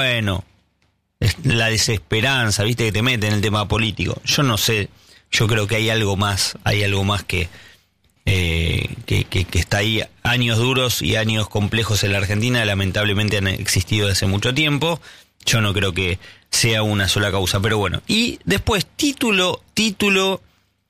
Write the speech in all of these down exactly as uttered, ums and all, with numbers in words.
bueno, es la desesperanza, viste, que te mete en el tema político. Yo no sé, yo creo que hay algo más, hay algo más que, eh, que, que, que está ahí. Años duros y años complejos en la Argentina lamentablemente han existido desde hace mucho tiempo. Yo no creo que sea una sola causa, pero bueno. Y después, título, título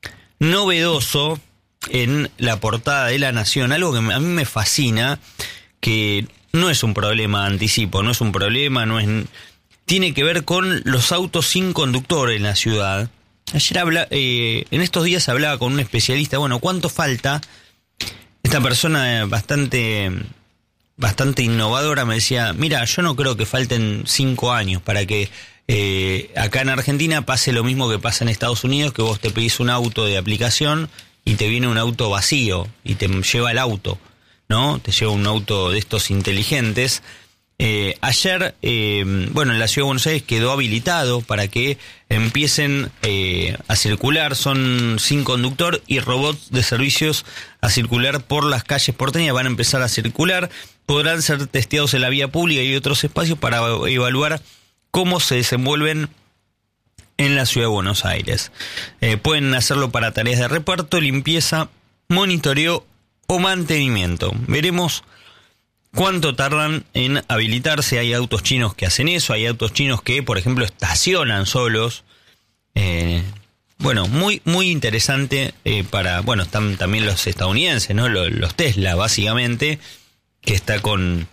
novedoso en la portada de La Nación, algo que a mí me fascina, que no es un problema, anticipo, no es un problema, no es, tiene que ver con los autos sin conductor en la ciudad. Ayer habla, eh, en estos días hablaba con un especialista, bueno, ¿cuánto falta? Esta persona bastante, bastante innovadora me decía, mira, yo no creo que falten cinco años para que eh, acá en Argentina pase lo mismo que pasa en Estados Unidos, que vos te pedís un auto de aplicación y te viene un auto vacío y te lleva el auto, ¿no? Te lleva un auto de estos inteligentes. Eh, ayer, eh, bueno, en la Ciudad de Buenos Aires quedó habilitado para que empiecen eh, a circular, son sin conductor y robots de servicios a circular por las calles porteñas, van a empezar a circular, podrán ser testeados en la vía pública y otros espacios para evaluar cómo se desenvuelven en la Ciudad de Buenos Aires. Eh, pueden hacerlo para tareas de reparto, limpieza, monitoreo o mantenimiento. Veremos cuánto tardan en habilitarse. Hay autos chinos que hacen eso, hay autos chinos que, por ejemplo, estacionan solos. Eh, bueno, muy muy interesante eh, para, bueno, están también los estadounidenses, ¿no? Los, los Tesla, básicamente, que está con,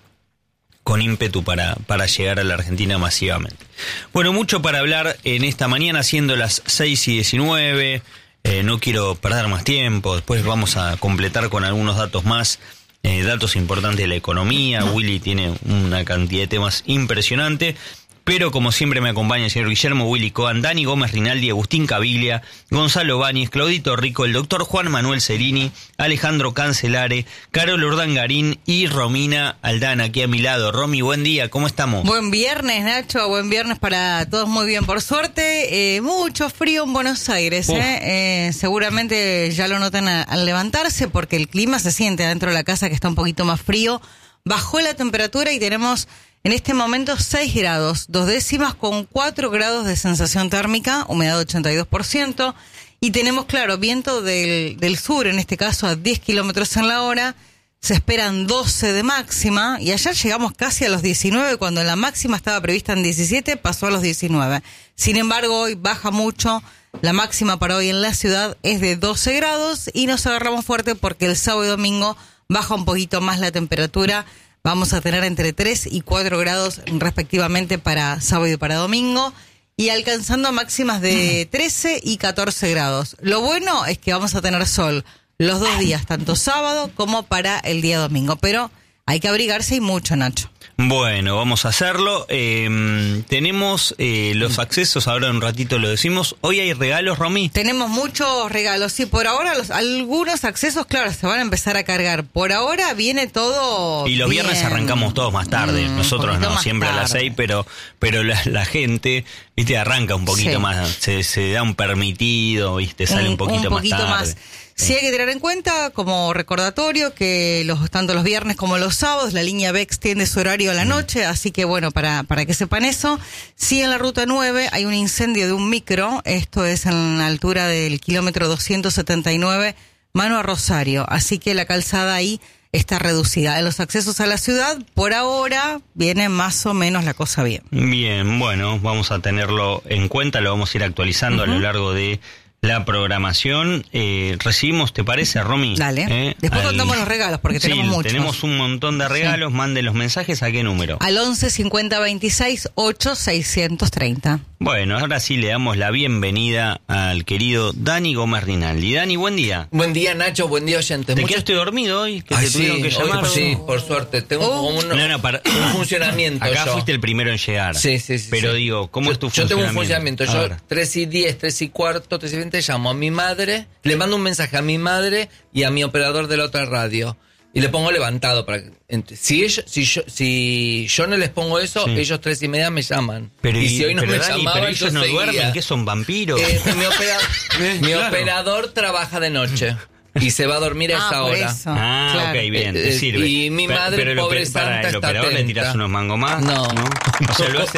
con ímpetu para, para llegar a la Argentina masivamente. Bueno, mucho para hablar en esta mañana, siendo las seis y diecinueve. Eh, no quiero perder más tiempo, después vamos a completar con algunos datos más. Eh, datos importantes de la economía. Willy tiene una cantidad de temas impresionante, pero como siempre me acompaña el señor Guillermo Willy Coan, Dani Gómez Rinaldi, Agustín Caviglia, Gonzalo Báñez, Claudito Rico, el doctor Juan Manuel Cerini, Alejandro Cancelare, Carol Urdangarín y Romina Aldana, aquí a mi lado. Romy, buen día, ¿cómo estamos? Buen viernes, Nacho, buen viernes para todos, muy bien, por suerte. Eh, mucho frío en Buenos Aires, eh. Eh, seguramente ya lo notan a, al levantarse, porque el clima se siente adentro de la casa, que está un poquito más frío. Bajó la temperatura y tenemos en este momento seis grados, dos décimas, con cuatro grados de sensación térmica, humedad ochenta y dos por ciento, y tenemos, claro, viento del, del sur, en este caso a diez kilómetros en la hora, se esperan doce de máxima, y ayer llegamos casi a los diecinueve, cuando la máxima estaba prevista en diecisiete, pasó a los diecinueve. Sin embargo, hoy baja mucho, la máxima para hoy en la ciudad es de doce grados, y nos agarramos fuerte porque el sábado y domingo baja un poquito más la temperatura. Vamos a tener entre tres y cuatro grados respectivamente para sábado y para domingo, y alcanzando máximas de trece y catorce grados. Lo bueno es que vamos a tener sol los dos días, tanto sábado como para el día domingo, pero hay que abrigarse y mucho, Nacho. Bueno, vamos a hacerlo. Eh, tenemos eh, los accesos, ahora en un ratito lo decimos. Hoy hay regalos, Romy. Tenemos muchos regalos, sí, por ahora los, algunos accesos, claro, se van a empezar a cargar. Por ahora viene todo y los bien. Viernes arrancamos todos más tarde, mm, nosotros no, siempre tarde. A las seis, pero pero la, la gente, viste, arranca un poquito sí. más, se, se da un permitido, viste, sale un, un poquito, un poquito más tarde. Más. Sí, hay que tener en cuenta, como recordatorio, que los tanto los viernes como los sábados la línea B extiende su horario a la noche, así que bueno, para para que sepan eso. Sí, en la ruta nueve hay un incendio de un micro, esto es en la altura del kilómetro doscientos setenta y nueve, mano a Rosario, así que la calzada ahí está reducida. En los accesos a la ciudad, por ahora, viene más o menos la cosa bien. Bien, bueno, vamos a tenerlo en cuenta, lo vamos a ir actualizando uh-huh. a lo largo de la programación. Eh, recibimos, ¿te parece, Romy? Dale. Eh, Después al... contamos los regalos, porque sí, tenemos muchos. Tenemos un montón de regalos. Sí. Manden los mensajes. ¿A qué número? Al once cincuenta veintiséis ocho seiscientos treinta. Bueno, ahora sí le damos la bienvenida al querido Dani Gómez Rinaldi. Dani, buen día. Buen día, Nacho. Buen día, oyentes. ¿Te Mucho... quedaste dormido hoy? ¿Que Ay, te tuvieron sí, que llamar? Hoy, sí, por suerte. Tengo oh. como un, no, no, para... un funcionamiento. Acá yo. fuiste el primero en llegar. Sí, sí, sí. Pero sí. digo, ¿cómo yo, es tu yo funcionamiento? Yo tengo un funcionamiento. Yo, tres y diez, tres y cuarto, tres y veinte, llamo a mi madre, le mando un mensaje a mi madre y a mi operador de la otra radio. Y le pongo levantado para que, si ellos, si yo, si yo no les pongo eso, sí. ellos tres y media me llaman. Pero, y si hoy no pero me Dani, llamaban, pero ellos no seguía. duermen, ¿qué son vampiros? Eh, mi opera, mi claro. operador trabaja de noche. y se va a dormir a Ah, esa por hora. eso. Ah, Claro. ok, bien, Eh, te eh, sirve. y mi Pero- madre, pero el pobre oper- para santa, el está operador le tiras atenta. unos mangos más. No. O sea, lo hace